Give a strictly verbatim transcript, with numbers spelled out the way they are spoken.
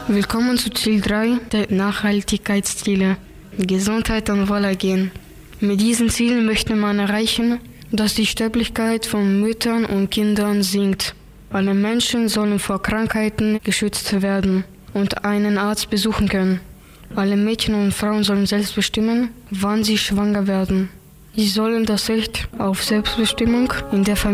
Willkommen zu Ziel drei der Nachhaltigkeitsziele. Gesundheit und Wohlergehen. Mit diesen Zielen möchte man erreichen, dass die Sterblichkeit von Müttern und Kindern sinkt. Alle Menschen sollen vor Krankheiten geschützt werden und einen Arzt besuchen können. Alle Mädchen und Frauen sollen selbst bestimmen, wann sie schwanger werden. Sie sollen das Recht auf Selbstbestimmung in der Familie